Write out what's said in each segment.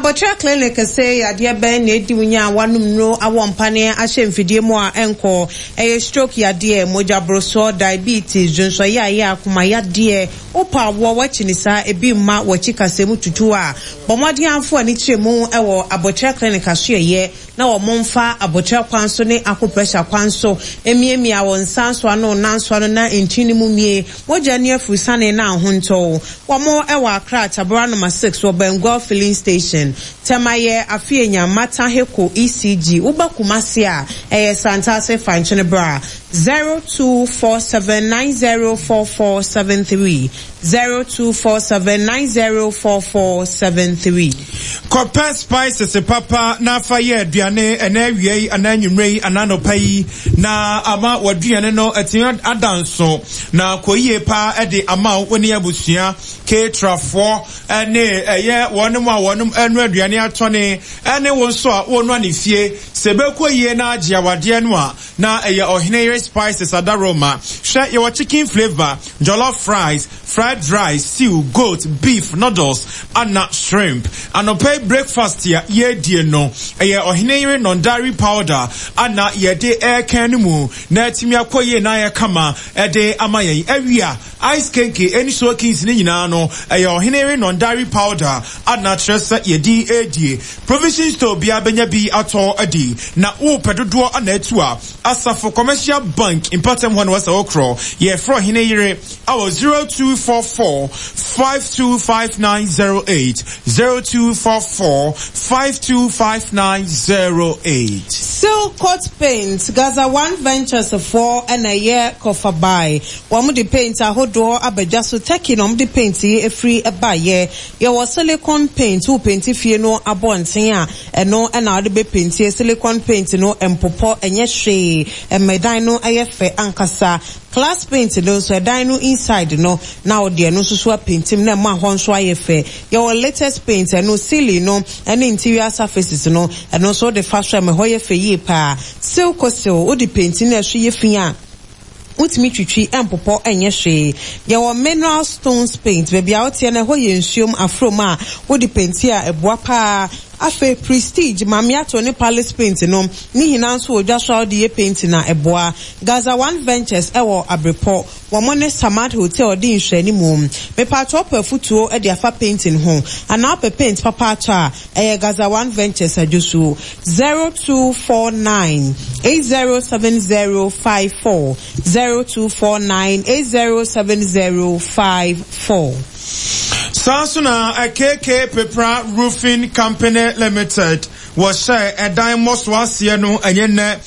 Abotra clinic say adia ben ne di wunya wanum no awompane ahye mfidie mu a enko stroke yade moja broso diabetes jonso ya akoma yade opa wo wachinisa ebi mma wachikase mututu a bomodi anfo ani chemu ewo Abotra clinic ahye na wo momfa Abotra kwanso ne akopressure kwanso emiemi a wonsanso ano nanso ano na entini mu mie moja ne afusane na ahonto wo mo ewo Accra Tabora number 6 wo Bengua filling station Temaye afienya mata heko ECG uba kumasi a Santase Fanchene Bra 0247904473 0247904473 Kopa spices papa na faye aduane ena awie ananwumrei ananopai na ama waduane no etian adanso na koyie pa ede ama woni abusua ketrafo ene eye wonum a wonum enu aduane atone ene wonso a wonu anifie sebekoyie na agiawade no a na eye ohenere spices adaroma hwe ye chicken flavor jollof fries fried rice stew goat beef noodles and shrimp anope breakfast here ye die no eye ohenere non-dairy powder ana ye de air can mu na timi akoye na ya kama ede amaye awia ice kenke any soakings ni nyina no eye ohenere non-dairy powder ana tresa ye di edie provision store bia benya bi ato adi na wo pedodo ana etu a Asafo Commercial Bank important one was okro ye fro ohenere our 0244 525908 0244-525908. Silk Coat Paint, Gaza One Ventures for and a year cover buy. One the paint a hodo abejaso taking the paint a free a buy ye. Your silicone paint who paint if you know a bontia and no another be paint silicone paint no and popo and yes she and medino ayefe ankasa. Class paint no so dino inside no now dear no so paint him na ma hon so ayefe. Your latest paint and no ceiling no and interior surfaces no and also the fashion me hoye fe ye pa. Silk so o the painting na so ye fia. Utimi twitwi empopo enye hwe ye wo mineral stones paint baby out here na hoye nsuom afroma wo the paint a eboa pa afe prestige mamiato ne palace paint no ni hinanso odwa so de paint na eboa Gaza One Ventures ewo abrepo wo mone Samad Hotel de nhwani mum me pa top afutuo e de afa painting ho ana pa paint papa cha Gaza One Ventures ajusu 0249 807054 0249 807054 Sansuna a KK Pepra Roofing Company Limited was share a diamond was here no and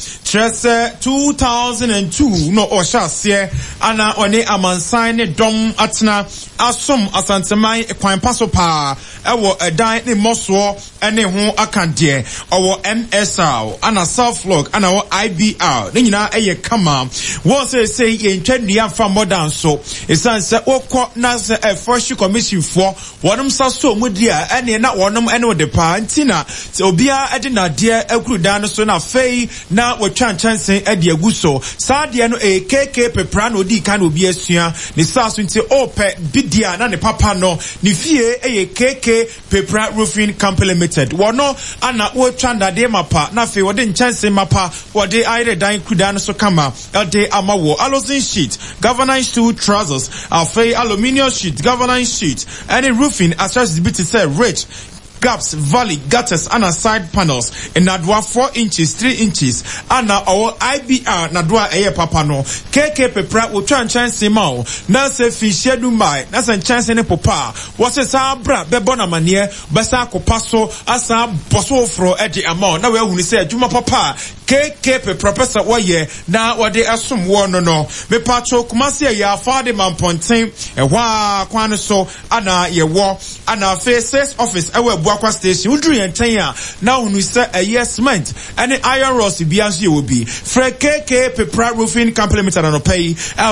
2002 no or shasye ana one amansan dom atna asom asantemai kwan paso pa ewo edan ne moswo ene ho akande owo MSR ana South Log ana wo IBR ne nyina eye kama wo say ye ntwadua fa modern so esan se okọ na se fresh commission for wonum saso mudia ene na wonum ene de pa ntina se obia ede na de akuru dan so na fei na wotwa nchansen ede aguso sa de no KK Pepra no di kan obi asua ne saso nti ope bidia na ne papa no ne fie eye KK Pepra Roofing Company Limited wono ana wo twanda de mapa na fei wode nchansen mapa wode aire dan kudan so kama ede amawo alozin sheet governance stool trousers afei aluminium sheet governance sheet any roofing accessories bit say rich gaps, valley, gutters, and side panels. In Nadwa 4 inches, 3 inches. And our IBR Nadwa Aye Papano. KK Pepra will try and chance him out. Nasa Fisher Dumai. Nasa chance in a papa. What's a sabra, Bebona Mania, Basako Paso, Asa Bosofro at the amount. Now we say, Juma Papa. KK Professor Waye. Now what they assume one no. Me pacho Kumasia ya father man pontin. E wa kwano ana ye war. Ana face office. Wakwa station udru entanya now unu say a yes meant any iron rods biansi will be Fred KK Pepra Roofing Company Limited on pay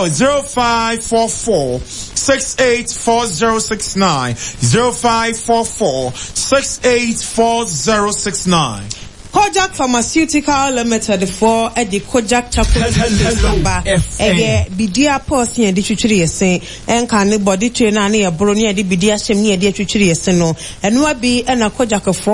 0544 684069 0544 684069 Kojak Pharmaceutical Limited for the Kojak chocolate number bidia post here the chuchiri yesen en kan body trainer na ya broni ya di bidia shem ne ya di chuchiri yesen no eno abi na Kojak for